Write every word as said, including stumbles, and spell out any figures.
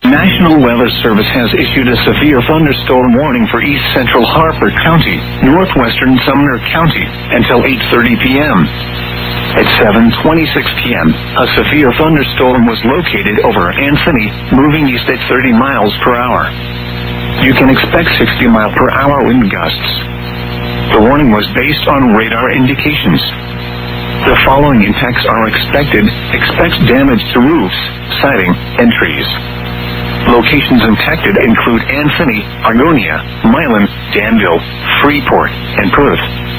National Weather Service has issued a severe thunderstorm warning for east central Harper County, northwestern Sumner County, until eight thirty p.m. At seven twenty-six p.m., a severe thunderstorm was located over Anthony, moving east at thirty miles per hour. You can expect sixty mile per hour wind gusts. The warning was based on radar indications. The following impacts are expected. Expect damage to roofs, siding, and trees. Locations impacted include Anthony, Argonia, Milan, Danville, Freeport, and Perth.